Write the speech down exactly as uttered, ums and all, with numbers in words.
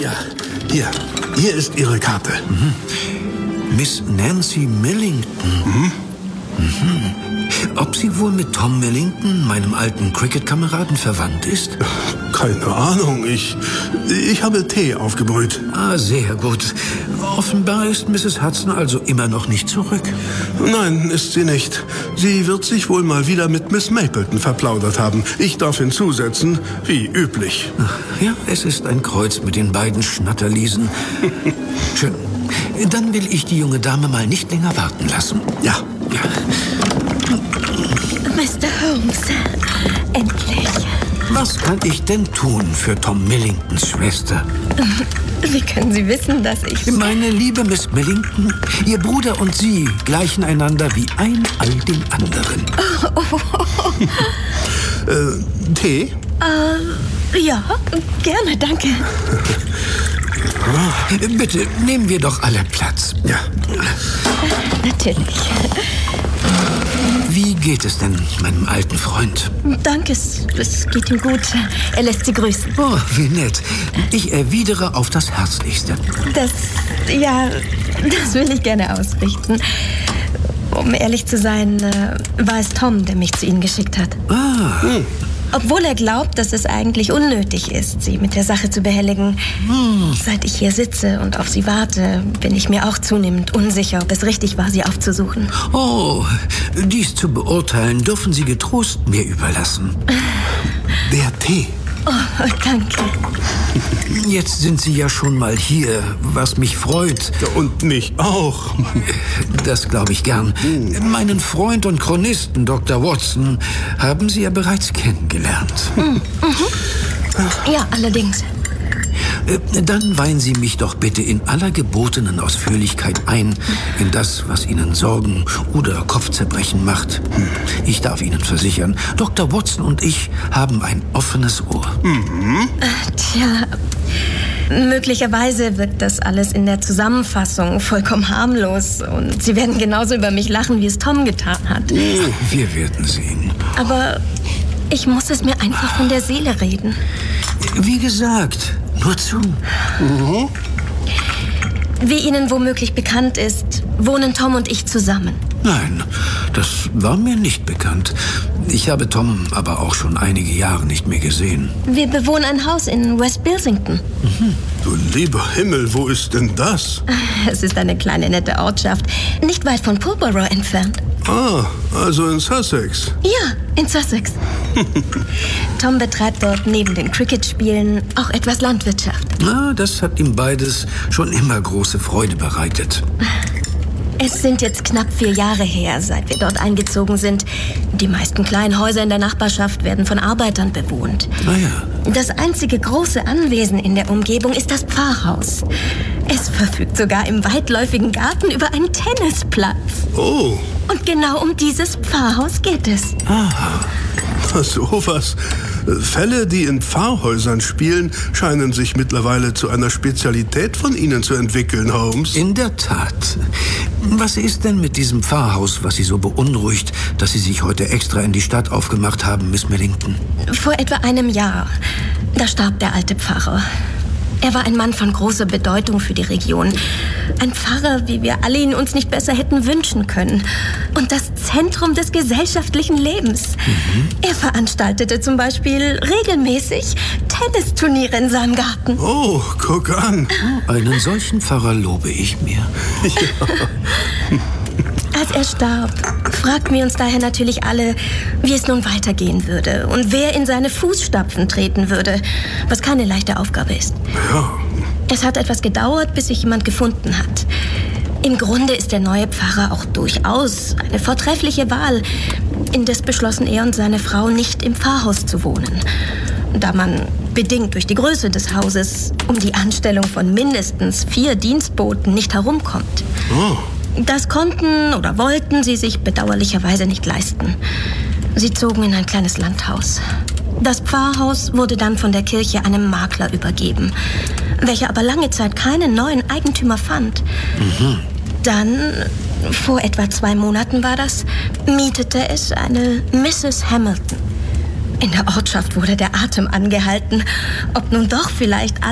Ja, hier. Hier ist Ihre Karte. Mhm. Miss Nancy Millington. Mhm. Mhm. Ob sie wohl mit Tom Millington, meinem alten Cricket-Kameraden, verwandt ist? Keine Ahnung. Ich, ich habe Tee aufgebrüht. Ah, sehr gut. Offenbar ist Misses Hudson also immer noch nicht zurück. Nein, ist sie nicht. Sie wird sich wohl mal wieder mit Miss Mapleton verplaudert haben. Ich darf hinzusetzen, wie üblich. Ja, es ist ein Kreuz mit den beiden Schnatterliesen. Schön. Dann will ich die junge Dame mal nicht länger warten lassen. Ja. Ja. Mister Holmes, endlich. Was kann ich denn tun für Tom Millingtons Schwester? Wie können Sie wissen, dass ich... Meine liebe Miss Millington, Ihr Bruder und Sie gleichen einander wie ein all den anderen. Oh, oh, oh. äh, Tee? Äh, ja, gerne, danke. Bitte, nehmen wir doch alle Platz. Ja. Natürlich. Wie geht es denn meinem alten Freund? Danke, es, es geht ihm gut. Er lässt Sie grüßen. Oh, wie nett. Ich erwidere auf das Herzlichste. Das, ja, das will ich gerne ausrichten. Um ehrlich zu sein, äh, war es Tom, der mich zu Ihnen geschickt hat. Ah. Hm. Obwohl er glaubt, dass es eigentlich unnötig ist, Sie mit der Sache zu behelligen. Hm. Seit ich hier sitze und auf Sie warte, bin ich mir auch zunehmend unsicher, ob es richtig war, Sie aufzusuchen. Oh, dies zu beurteilen dürfen Sie getrost mir überlassen. Der Tee. Oh, danke. Jetzt sind Sie ja schon mal hier, was mich freut. Und mich auch. Das glaube ich gern. Meinen Freund und Chronisten, Doktor Watson, haben Sie ja bereits kennengelernt. Mhm. Ja, allerdings. Dann weihen Sie mich doch bitte in aller gebotenen Ausführlichkeit ein in das, was Ihnen Sorgen oder Kopfzerbrechen macht. Ich darf Ihnen versichern, Doktor Watson und ich haben ein offenes Ohr. Mhm. Tja, möglicherweise wirkt das alles in der Zusammenfassung vollkommen harmlos. Und Sie werden genauso über mich lachen, wie es Tom getan hat. Wir werden sehen. Aber ich muss es mir einfach von der Seele reden. Wie gesagt, nur zu. Mhm. Wie Ihnen womöglich bekannt ist, wohnen Tom und ich zusammen. Nein, das war mir nicht bekannt. Ich habe Tom aber auch schon einige Jahre nicht mehr gesehen. Wir bewohnen ein Haus in West Bilsington. Mhm. Du lieber Himmel, wo ist denn das? Es ist eine kleine, nette Ortschaft, nicht weit von Pulborough entfernt. Ah, also in Sussex. Ja, in Sussex. Tom betreibt dort neben den Cricket-Spielen auch etwas Landwirtschaft. Na, das hat ihm beides schon immer große Freude bereitet. Es sind jetzt knapp vier Jahre her, seit wir dort eingezogen sind. Die meisten kleinen Häuser in der Nachbarschaft werden von Arbeitern bewohnt. Ah ja. Das einzige große Anwesen in der Umgebung ist das Pfarrhaus. Es verfügt sogar im weitläufigen Garten über einen Tennisplatz. Oh. Und genau um dieses Pfarrhaus geht es. Aha. Sowas. Fälle, die in Pfarrhäusern spielen, scheinen sich mittlerweile zu einer Spezialität von Ihnen zu entwickeln, Holmes. In der Tat. Was ist denn mit diesem Pfarrhaus, was Sie so beunruhigt, dass Sie sich heute extra in die Stadt aufgemacht haben, Miss Millington? Vor etwa einem Jahr, da starb der alte Pfarrer. Er war ein Mann von großer Bedeutung für die Region. Ein Pfarrer, wie wir alle ihn uns nicht besser hätten wünschen können. Und das Zentrum des gesellschaftlichen Lebens. Mhm. Er veranstaltete zum Beispiel regelmäßig Tennisturniere in seinem Garten. Oh, guck an. Einen solchen Pfarrer lobe ich mir. Ja. Als er starb, fragten wir uns daher natürlich alle, wie es nun weitergehen würde und wer in seine Fußstapfen treten würde, was keine leichte Aufgabe ist. Ja. Es hat etwas gedauert, bis sich jemand gefunden hat. Im Grunde ist der neue Pfarrer auch durchaus eine vortreffliche Wahl. Indes beschlossen er und seine Frau, nicht im Pfarrhaus zu wohnen, da man, bedingt durch die Größe des Hauses, um die Anstellung von mindestens vier Dienstboten nicht herumkommt. Oh. Das konnten oder wollten sie sich bedauerlicherweise nicht leisten. Sie zogen in ein kleines Landhaus. Das Pfarrhaus wurde dann von der Kirche einem Makler übergeben, welcher aber lange Zeit keinen neuen Eigentümer fand. Mhm. Dann, vor etwa zwei Monaten war das, mietete es eine Misses Hamilton. In der Ortschaft wurde der Atem angehalten, ob nun doch vielleicht